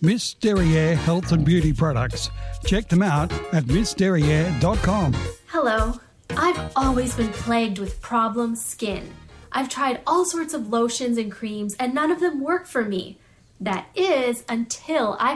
Miss Derriere Health and Beauty Products. Check them out at missderriere.com. Hello. I've always been plagued with problem skin. I've tried all sorts of lotions and creams and none of them work for me. That is until I